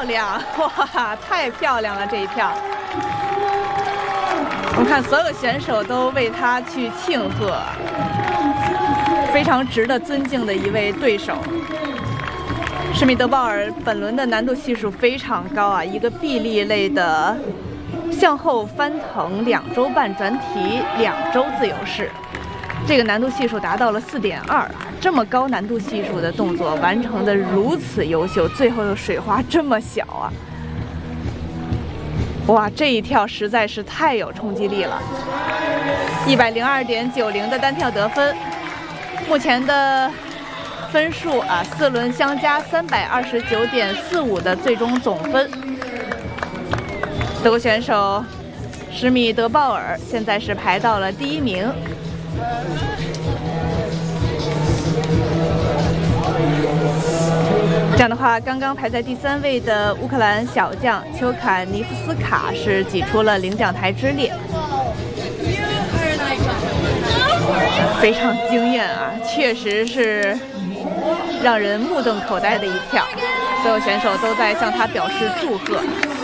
亮！哇，太漂亮了这一跳！我们看所有选手都为他去庆贺，非常值得尊敬的一位对手。施密德鲍尔本轮的难度系数非常高啊，一个臂力类的向后翻腾2周半转体2周自由式，这个难度系数达到了4.2啊！这么高难度系数的动作完成的如此优秀，最后又水花这么小啊！哇，这一跳实在是太有冲击力了！102.90的单跳得分，目前的分数啊，4轮相加329.45的最终总分。德国选手施密德鲍尔现在是排到了第1名。这样的话，刚刚排在第3位的乌克兰小将丘坎尼夫斯卡是挤出了领奖台之列，非常惊艳啊！确实是让人目瞪口呆的一跳，所有选手都在向他表示祝贺。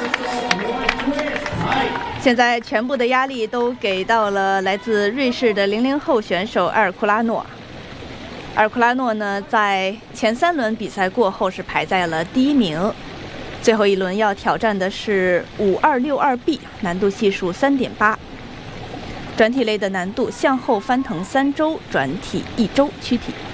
现在全部的压力都给到了来自瑞士的00后选手埃尔库拉诺。埃尔库拉诺呢，在前3轮比赛过后是排在了第1名，最后一轮要挑战的是5262B， 难度系数3.8，转体类的难度向后翻腾3周，转体1周躯体。